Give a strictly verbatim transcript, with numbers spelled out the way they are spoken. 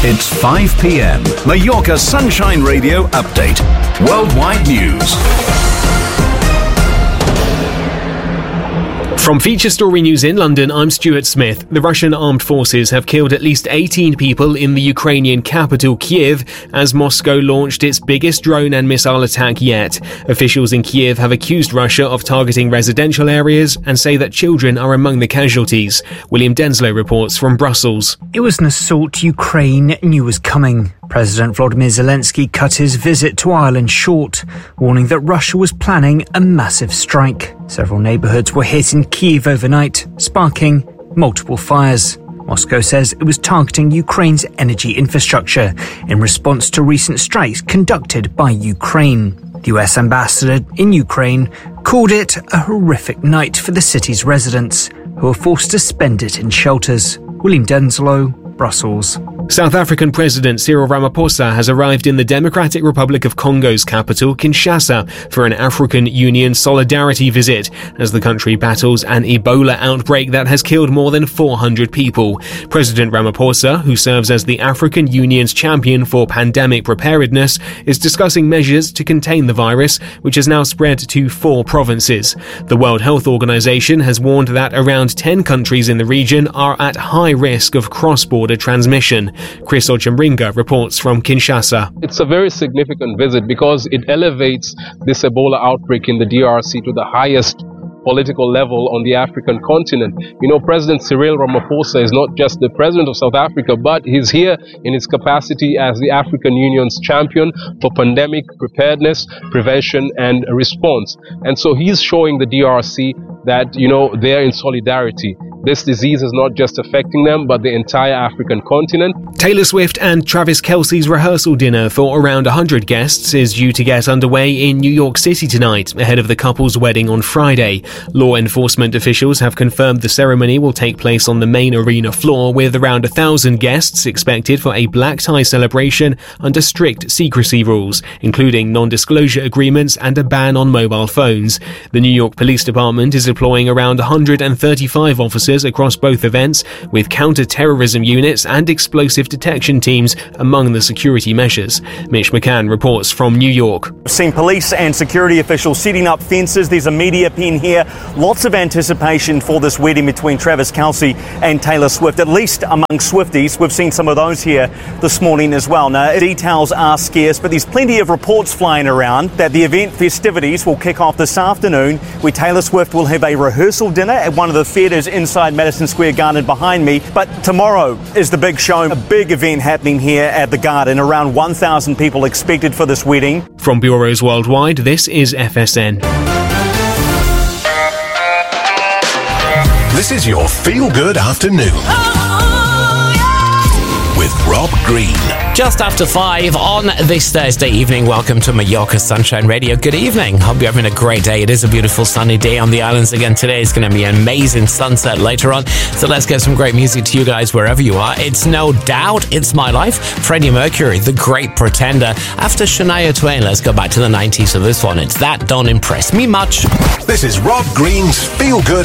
It's five p.m. Mallorca Sunshine Radio Update. Worldwide News. From Feature Story News in London, I'm Stuart Smith. The Russian armed forces have killed at least eighteen people in the Ukrainian capital, Kiev, as Moscow launched its biggest drone and missile attack yet. Officials in Kiev have accused Russia of targeting residential areas and say that children are among the casualties. William Denslow reports from Brussels. It was an assault Ukraine knew was coming. President Volodymyr Zelensky cut his visit to Ireland short, warning that Russia was planning a massive strike. Several neighbourhoods were hit in Kyiv overnight, sparking multiple fires. Moscow says it was targeting Ukraine's energy infrastructure in response to recent strikes conducted by Ukraine. The U S ambassador in Ukraine called it a horrific night for the city's residents, who were forced to spend it in shelters. William Denslow, Brussels. South African President Cyril Ramaphosa has arrived in the Democratic Republic of Congo's capital, Kinshasa, for an African Union solidarity visit as the country battles an Ebola outbreak that has killed more than four hundred people. President Ramaphosa, who serves as the African Union's champion for pandemic preparedness, is discussing measures to contain the virus, which has now spread to four provinces. The World Health Organization has warned that around ten countries in the region are at high risk of cross-border transmission. Chris Ochemringa reports from Kinshasa. It's a very significant visit because it elevates this Ebola outbreak in the D R C to the highest political level on the African continent. You know, President Cyril Ramaphosa is not just the president of South Africa, but he's here in his capacity as the African Union's champion for pandemic preparedness, prevention, and response. And so he's showing the D R C that, you know, they're in solidarity. This disease is not just affecting them, but the entire African continent. Taylor Swift and Travis Kelce's rehearsal dinner for around one hundred guests is due to get underway in New York City tonight, ahead of the couple's wedding on Friday. Law enforcement officials have confirmed the ceremony will take place on the main arena floor, with around a thousand guests expected for a black tie celebration under strict secrecy rules, including non-disclosure agreements and a ban on mobile phones. The New York Police Department is deploying around one hundred thirty-five officers across both events, with counter-terrorism units and explosive detection teams among the security measures. Mitch McCann reports from New York. We've seen police and security officials setting up fences. There's a media pen here. Lots of anticipation for this wedding between Travis Kelce and Taylor Swift, at least among Swifties. We've seen some of those here this morning as well. Now, details are scarce, but there's plenty of reports flying around that the event festivities will kick off this afternoon, where Taylor Swift will have a rehearsal dinner at one of the theatres inside Madison Square Garden behind me. But tomorrow is the big show, a big event happening here at the Garden. Around one thousand people expected for this wedding. From bureaus worldwide, this is F S N. This is your feel-good afternoon. Oh, yeah. With Rob Green. Just after five on this Thursday evening. Welcome to Mallorca Sunshine Radio. Good evening. Hope you're having a great day. It is a beautiful sunny day on the islands again today. It's going to be an amazing sunset later on. So let's get some great music to you guys wherever you are. It's No Doubt, It's My Life. Freddie Mercury, The Great Pretender. After Shania Twain, let's go back to the nineties for this one. It's That Don't Impress Me Much. This is Rob Green's Feel Good